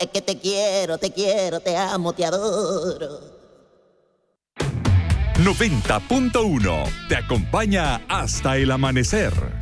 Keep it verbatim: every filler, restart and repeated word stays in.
Es que te quiero, te quiero, te amo, te adoro. noventa punto uno te acompaña hasta el amanecer.